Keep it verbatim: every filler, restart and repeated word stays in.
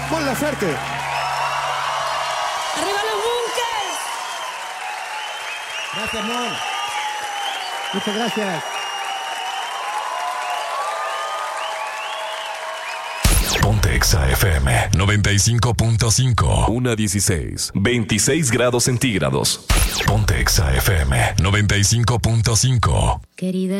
Mon Laferte. ¡Arriba los bunkers! Gracias, Mon. Muchas gracias. Ponte Exa F M noventa y cinco punto cinco. una dieciséis. veintiséis grados centígrados. Ponte Exa F M noventa y cinco punto cinco. Querida.